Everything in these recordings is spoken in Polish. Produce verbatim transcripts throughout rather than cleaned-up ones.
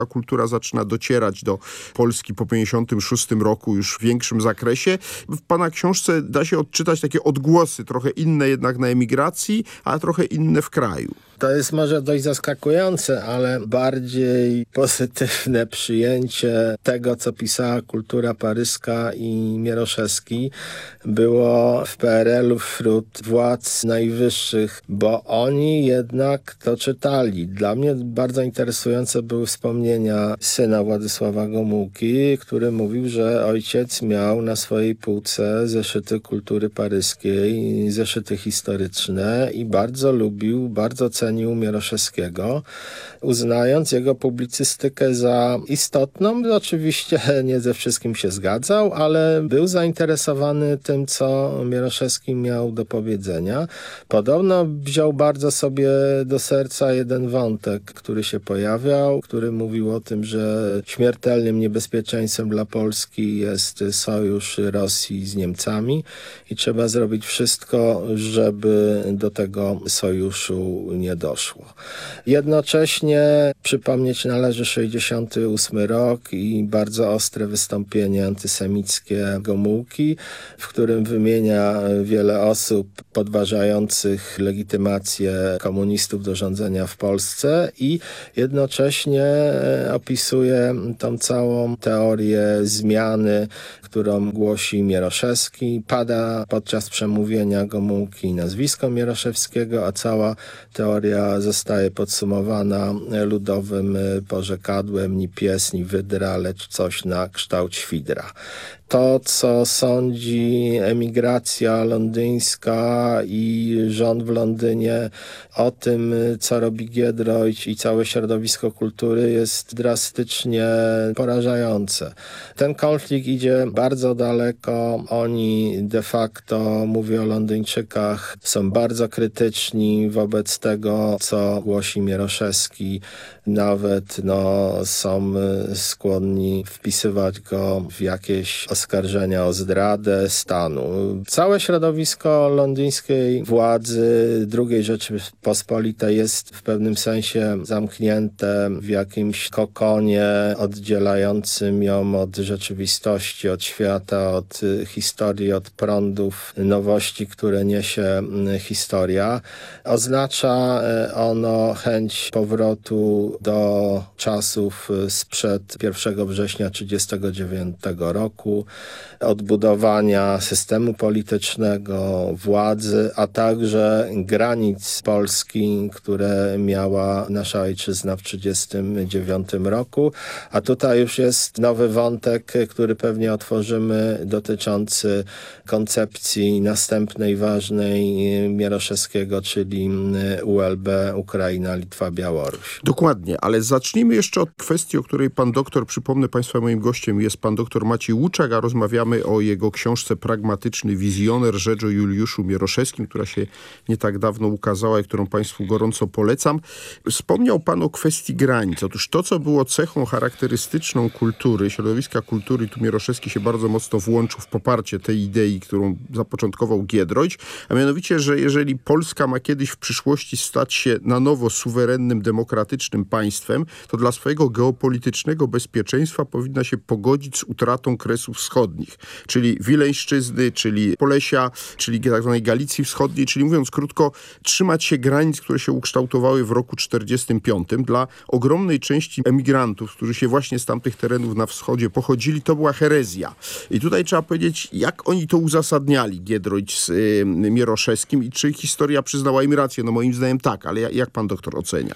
ta kultura zaczyna docierać do Polski po pięćdziesiątym szóstym roku już w większym zakresie. W pana książce da się odczytać takie odgłosy, trochę inne jednak na emigracji, a trochę inne w kraju. To jest może dość zaskakujące, ale bardziej pozytywne przyjęcie tego, co pisała kultura paryska i Mieroszewski, było w P R L u wśród władz najwyższych, bo oni jednak to czytali. Dla mnie bardzo interesujące były wspomnienia syna Władysława Gomułki, który mówił, że ojciec miał na swojej półce zeszyty kultury paryskiej, zeszyty historyczne i bardzo lubił, bardzo cenił Mieroszewskiego, uznając jego publicystykę za istotną. Oczywiście nie ze wszystkim się zgadzał, ale był zainteresowany tym, co Mieroszewski miał do powiedzenia. Podobno wziął bardzo sobie do serca jeden wątek, który się pojawiał, który mówił o tym, że śmiertelnym niebezpieczeństwem dla Polski jest sojusz Rosji z Niemcami i trzeba zrobić wszystko, żeby do tego sojuszu nie doszło. Jednocześnie przypomnieć należy sześćdziesiąty ósmy rok i bardzo ostre wystąpienie antysemickie Gomułki, w którym wymienia wiele osób podważających legitymację komunistów do rządzenia w Polsce i jednocześnie opisuje tą całą teorię zmiany, którą głosi Mieroszewski. Pada podczas przemówienia Gomułki nazwisko Mieroszewskiego, a cała teoria zostaje podsumowana ludowym porzekadłem: ni pies, ni wydra, lecz coś na kształt świdra. To, co sądzi emigracja londyńska i rząd w Londynie o tym, co robi Giedroyć i całe środowisko kultury, jest drastycznie porażające. Ten konflikt idzie bardzo daleko. Oni de facto, mówię o Londyńczykach, są bardzo krytyczni wobec tego, co głosi Mieroszewski. Nawet no, są skłonni wpisywać go w jakieś oskarżenia o zdradę stanu. Całe środowisko londyńskiej władzy drugiej Rzeczypospolitej jest w pewnym sensie zamknięte w jakimś kokonie oddzielającym ją od rzeczywistości, od świata, od historii, od prądów nowości, które niesie historia. Oznacza ono chęć powrotu do czasów sprzed pierwszego września tysiąc dziewięćset trzydziestego dziewiątego roku, odbudowania systemu politycznego, władzy, a także granic Polski, które miała nasza ojczyzna w tysiąc dziewięćset trzydziestym dziewiątym roku. A tutaj już jest nowy wątek, który pewnie otworzymy, dotyczący koncepcji następnej ważnej Mieroszewskiego, czyli U L B, Ukraina, Litwa, Białoruś. Dokładnie, ale zacznijmy jeszcze od kwestii, o której pan doktor, przypomnę państwa, moim gościem jest pan doktor Maciej Łuczak, a rozmawiamy o jego książce Pragmatyczny wizjoner, rzecz o Juliuszu Mieroszewskim, która się nie tak dawno ukazała i którą państwu gorąco polecam. Wspomniał pan o kwestii granic. Otóż to, co było cechą charakterystyczną kultury, środowiska kultury, tu Mieroszewski się bardzo mocno włączył w poparcie tej idei, którą zapoczątkował Giedroyć, a mianowicie, że jeżeli Polska ma kiedyś w przyszłości stać się na nowo suwerennym, demokratycznym państwem, to dla swojego geopolitycznego bezpieczeństwa powinna się pogodzić z utratą Kresów Wschodnich, czyli Wileńszczyzny, czyli Polesia, czyli tak zwanej Galicji Wschodniej, czyli mówiąc krótko, trzymać się granic, które się ukształtowały w roku czterdziestym piątym. Dla ogromnej części emigrantów, którzy się właśnie z tamtych terenów na wschodzie pochodzili, to była herezja. I tutaj trzeba powiedzieć, jak oni to uzasadniali, Giedroyć z y, Mieroszewskim, i czy historia przyznała im rację? No moim zdaniem tak, ale jak pan doktor ocenia?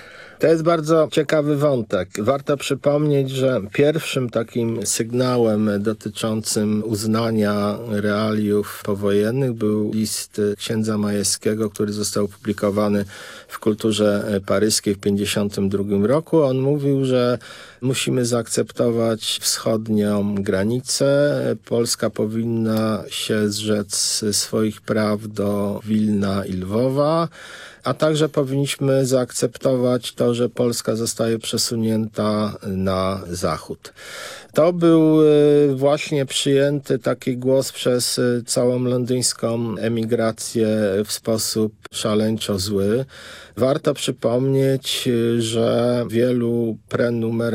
To jest bardzo ciekawy wątek. Warto przypomnieć, że pierwszym takim sygnałem dotyczącym uznania realiów powojennych był list księdza Majewskiego, który został opublikowany w Kulturze Paryskiej w tysiąc dziewięćset pięćdziesiątym drugim roku. On mówił, że musimy zaakceptować wschodnią granicę. Polska powinna się zrzec swoich praw do Wilna i Lwowa, a także powinniśmy zaakceptować to, że Polska zostaje przesunięta na zachód. To był właśnie przyjęty taki głos przez całą londyńską emigrację w sposób szaleńczo zły. Warto przypomnieć, że wielu prenumerantów